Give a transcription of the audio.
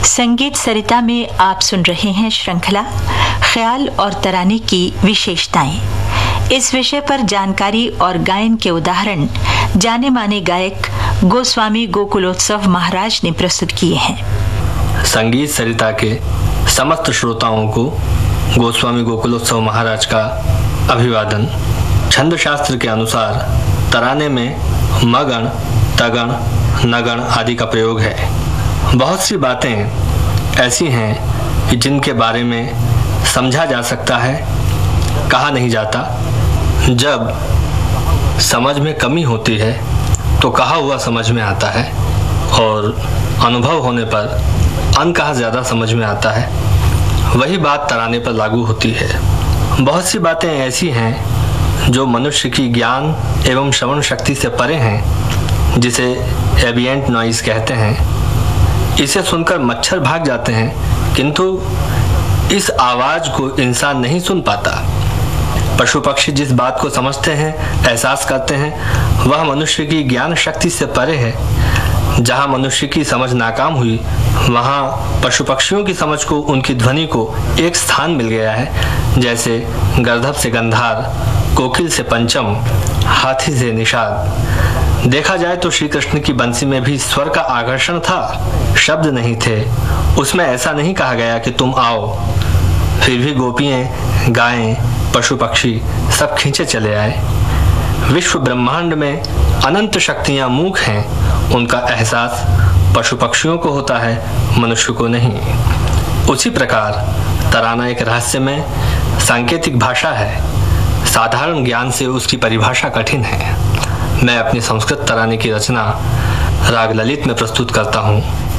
संगीत सरिता में आप सुन रहे हैं श्रृंखला ख्याल और तराने की विशेषताएं। इस विषय पर जानकारी और गायन के उदाहरण जाने माने गायक गोस्वामी गोकुलोत्सव महाराज ने प्रस्तुत किए हैं। संगीत सरिता के समस्त श्रोताओं को गोस्वामी गोकुलोत्सव महाराज का अभिवादन। छंद शास्त्र के अनुसार तराने में मगण, तगण, नगण आदि का प्रयोग है। बहुत सी बातें ऐसी हैं कि जिनके बारे में समझा जा सकता है, कहा नहीं जाता। जब समझ में कमी होती है तो कहा हुआ समझ में आता है और अनुभव होने पर अनकहा ज़्यादा समझ में आता है। वही बात तराने पर लागू होती है। बहुत सी बातें ऐसी हैं जो मनुष्य की ज्ञान एवं श्रवण शक्ति से परे हैं, जिसे एम्बिएंट नॉइज कहते हैं। इसे सुनकर मच्छर भाग जाते हैं, किंतु इस आवाज़ को इंसान नहीं सुन पाता। पशु पक्षी जिस बात को समझते हैं, एहसास करते हैं, वह मनुष्य की ज्ञान शक्ति से परे है। जहाँ मनुष्य की समझ नाकाम हुई, वहाँ पशु पक्षियों की समझ को, उनकी ध्वनि को एक स्थान मिल गया है। जैसे गर्दभ से गंधार, कोकिल से पंचम, हाथी से निषाद। देखा जाए तो श्री कृष्ण की बंसी में भी स्वर का आकर्षण था, शब्द नहीं थे। उसमें ऐसा नहीं कहा गया कि तुम आओ। फिर भी गोपियाँ, गायें, पशु पक्षी सब खींचे चले आए। विश्व ब्रह्मांड में अनंत शक्तियाँ मूक हैं, उनका एहसास पशु पक्षियों को होता है, मनुष्य को नहीं। उसी प्रकार तराना एक रहस्यमय सांकेतिक भाषा है। साधारण ज्ञान से उसकी परिभाषा कठिन है। मैं अपनी संस्कृत तराने की रचना राग ललित में प्रस्तुत करता हूँ।